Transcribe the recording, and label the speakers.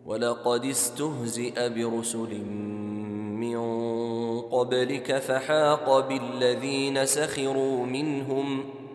Speaker 1: ولقد استهزئ برسل من قبلك فحاق بالذين سخروا منهم